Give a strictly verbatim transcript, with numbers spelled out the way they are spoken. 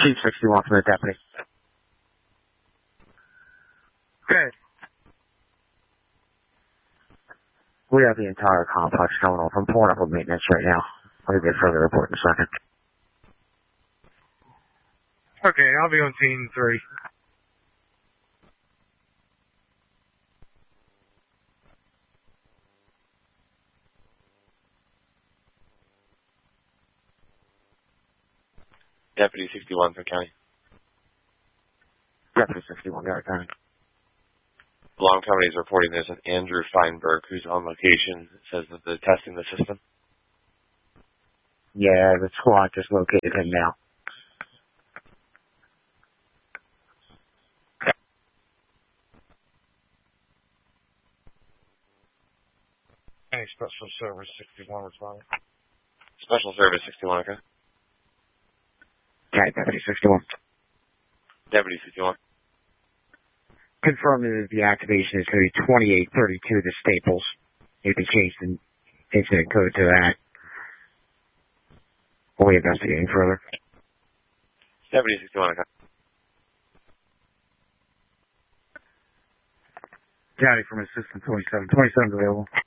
Chief sixty-one from the deputy. Good. We have the entire complex going off. I'm pulling up a maintenance right now. I'll get further report in a second. Okay, I'll be on scene three. Deputy sixty-one for county. Deputy sixty-one, Garrett County. Long Company is reporting there's an Andrew Feinberg who's on location. It says that they're testing the system. Yeah, the squad just located him now. Any Special Service sixty-one responding. Special Service sixty-one, okay. Okay, Deputy sixty-one. Deputy sixty-one. Confirming that the activation is going to be twenty-eight thirty-two to Staples. You can change the incident code to that. Are we investigating further? Deputy sixty-one, okay. County from Assistant twenty-seven. twenty-seven's available.